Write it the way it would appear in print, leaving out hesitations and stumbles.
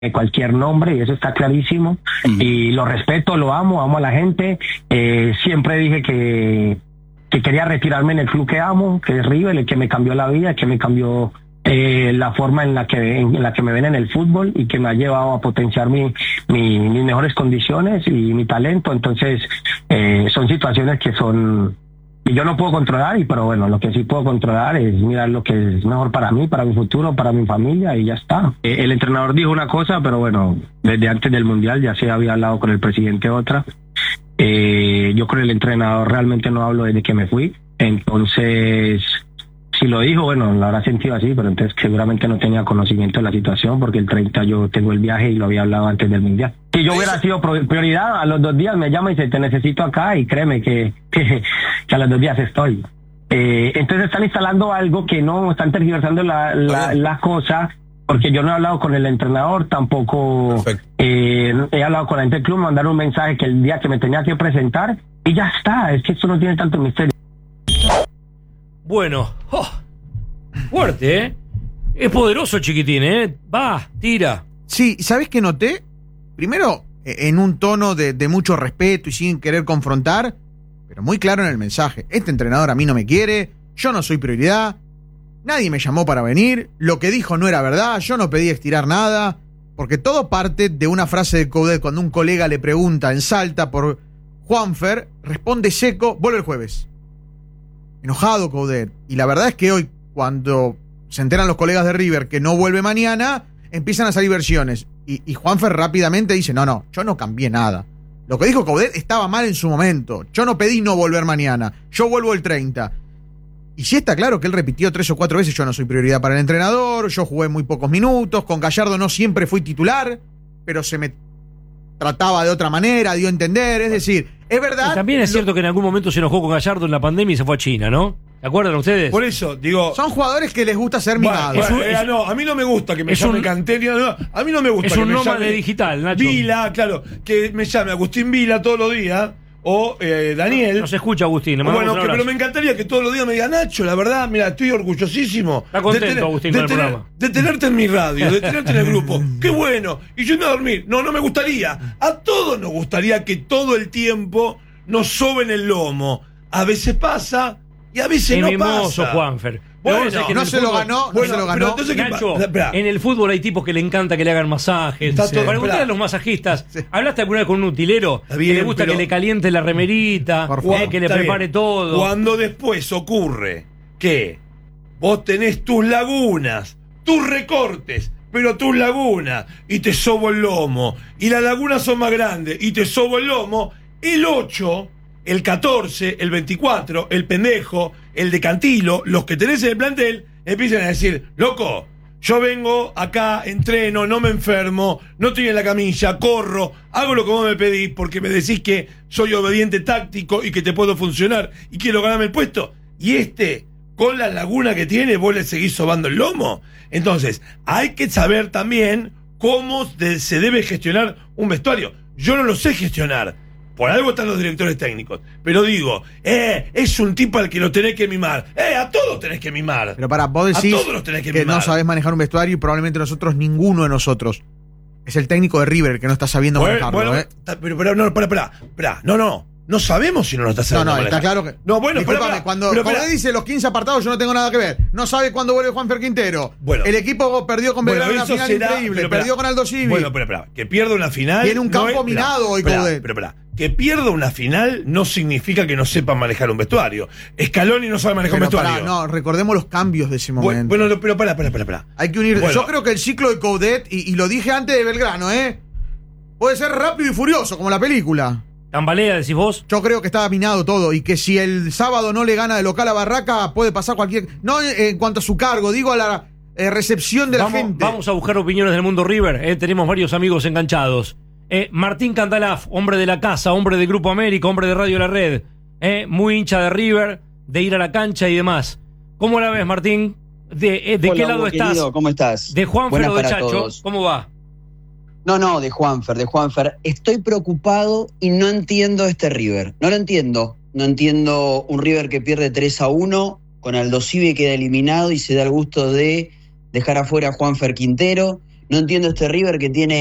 cualquier nombre, y eso está clarísimo, y lo respeto, lo amo a la gente. Siempre dije que quería retirarme en el club que amo, que es River, el que me cambió la vida, que me cambió la forma en la que me ven en el fútbol, y que me ha llevado a potenciar mis mejores condiciones y mi talento. Entonces son situaciones que yo no puedo controlar, pero bueno, lo que sí puedo controlar es mirar lo que es mejor para mí, para mi futuro, para mi familia, y ya está. El entrenador dijo una cosa, pero bueno, desde antes del Mundial ya se había hablado con el presidente otra. Yo con el entrenador realmente no hablo desde que me fui, entonces si lo dijo, bueno, lo habrá sentido así, pero entonces seguramente no tenía conocimiento de la situación, porque el 30 yo tengo el viaje y lo había hablado antes del Mundial. Si yo hubiera sido prioridad, a los 2 días me llama y dice, te necesito acá, y créeme que a los 2 días estoy. Entonces están instalando algo que no, están tergiversando la cosa, porque yo no he hablado con el entrenador, tampoco he hablado con la gente del club, me mandaron un mensaje que el día que me tenía que presentar, y ya está, es que esto no tiene tanto misterio. Bueno, fuerte, ¿eh? Es poderoso, Chiquitín, ¿eh? Va, tira. Sí, ¿sabés qué noté? Primero, en un tono de mucho respeto y sin querer confrontar, pero muy claro en el mensaje. Este entrenador a mí no me quiere, yo no soy prioridad, nadie me llamó para venir, lo que dijo no era verdad, yo no pedí estirar nada, porque todo parte de una frase de Coudet. Cuando un colega le pregunta en Salta por Juanfer, responde seco, vuelve el jueves. Enojado Coudet. Y la verdad es que hoy, cuando se enteran los colegas de River que no vuelve mañana, empiezan a salir versiones. Y Juanfer rápidamente dice, no, yo no cambié nada. Lo que dijo Coudet estaba mal en su momento. Yo no pedí no volver mañana. Yo vuelvo el 30. Y sí está claro que él repitió 3 o 4 veces, yo no soy prioridad para el entrenador, yo jugué muy pocos minutos, con Gallardo no siempre fui titular, pero se me trataba de otra manera, dio a entender, es decir, es verdad. Y también es cierto que en algún momento se enojó con Gallardo en la pandemia y se fue a China, ¿no? ¿Se acuerdan ustedes? Por eso, digo... Son jugadores que les gusta ser mimados. No, a mí no me gusta que me llame Canterio, no, a mí no me gusta es que un me nómade llame digital, Nacho. Vila, claro, que me llame Agustín Vila todos los días, o Daniel. No se escucha, Agustín. Bueno, pero me encantaría que todos los días me diga, Nacho, la verdad, mira, estoy orgullosísimo. Está contento, Agustín, con el programa. De tenerte en mi radio, de tenerte en el grupo. ¡Qué bueno! Y yo no a dormir. No me gustaría. A todos nos gustaría que todo el tiempo nos soben el lomo. A veces pasa y a veces no mimoso, pasa. Juanfer. Bueno, no se lo ganó, no se lo ganó. Entonces, Nacho, en el fútbol hay tipos que le encanta que le hagan masajes. Para ustedes los masajistas, ¿hablaste alguna vez con un utilero que le gusta que le caliente la remerita, que le prepare todo? Cuando después ocurre que vos tenés tus lagunas, tus recortes, pero tus lagunas, y te sobo el lomo, y las lagunas son más grandes, y te sobo el lomo, el 8... el 14, el 24, el pendejo, el de Cantilo, los que tenés en el plantel, empiezan a decir, loco, yo vengo acá, entreno, no me enfermo, no estoy en la camilla, corro, hago lo que vos me pedís porque me decís que soy obediente táctico y que te puedo funcionar y quiero ganarme el puesto. Y con la laguna que tiene, vos le seguís sobando el lomo. Entonces, hay que saber también cómo se debe gestionar un vestuario. Yo no lo sé gestionar. Por algo están los directores técnicos. Pero digo, es un tipo al que lo tenés que mimar. A todos tenés que mimar. Pero vos decís a todos los tenés que mimar. No sabés manejar un vestuario y probablemente ninguno de nosotros. Es el técnico de River que no está sabiendo manejarlo. Bueno, pero no, pará. No sabemos si no lo está sabiendo manejar. Está claro que... No, bueno, disculpame, cuando dice los 15 apartados yo no tengo nada que ver. No sabe cuándo vuelve Juanfer Quintero. Bueno, el equipo perdió con Belgrano una final increíble. Perdió con Aldo Civi. Bueno, pero que pierda una final... Tiene un campo minado hoy, Coudet. Pero que pierda una final no significa que no sepan manejar un vestuario. Scaloni no sabe manejar un vestuario. Recordemos los cambios de ese momento. Bueno, pero pará. Hay que unir. Bueno, yo creo que el ciclo de Coudet, y lo dije antes de Belgrano, puede ser rápido y furioso, como la película. ¿Tambalea, decís vos? Yo creo que estaba minado todo, y que si el sábado no le gana de local a Barraca, puede pasar cualquier... No en cuanto a su cargo, digo a la recepción de la gente. Vamos a buscar opiniones del mundo River. Tenemos varios amigos enganchados. Martín Candalaf, hombre de la casa, hombre de Grupo América, hombre de Radio La Red, muy hincha de River, de ir a la cancha y demás. ¿Cómo la ves, Martín? ¿De Hola, qué lado estás? Querido, ¿cómo estás? ¿De Juanfer o de Chacho? Todos. ¿Cómo va? No, de Juanfer. Estoy preocupado y no entiendo este River. No lo entiendo. No entiendo un River que pierde 3-1, con Aldo Civi queda eliminado y se da el gusto de dejar afuera a Juanfer Quintero. No entiendo este River que tiene